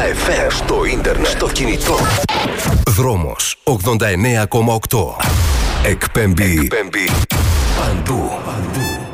FM. Στο ίντερνετ, στο κινητό. Δρόμος 89,8. Εκπέμπει παντού.